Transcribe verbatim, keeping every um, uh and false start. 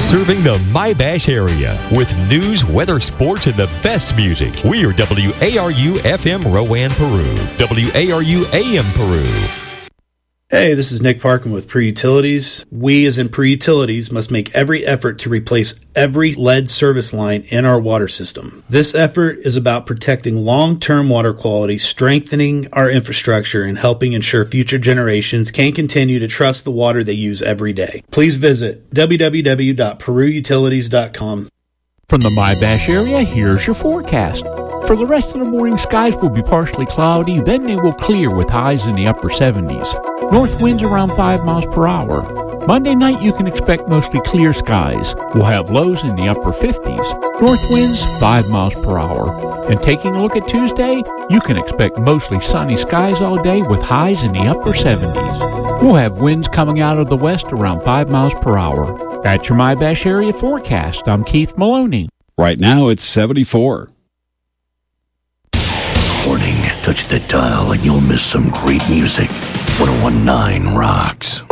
Serving the My-Bash area with news, weather, sports, and the best music. We are W A R U F M Rowan, Peru. W A R U A M Peru. Hey, this is Nick Parkin with Pre-Utilities. We, as in Pre-Utilities, must make every effort to replace every lead service line in our water system. This effort is about protecting long-term water quality, strengthening our infrastructure, and helping ensure future generations can continue to trust the water they use every day. Please visit w w w dot peru utilities dot com. From the My-Bash area, here's your forecast. For the rest of the morning, skies will be partially cloudy, then they will clear with highs in the upper seventies. North winds around five miles per hour. Monday night, you can expect mostly clear skies. We'll have lows in the upper fifties. North winds, five miles per hour. And taking a look at Tuesday, you can expect mostly sunny skies all day with highs in the upper seventies. We'll have winds coming out of the west around five miles per hour. That's your My-Bash area forecast. I'm Keith Maloney. Right now, it's seventy-four. Warning, touch the dial and you'll miss some great music. one oh one point nine rocks.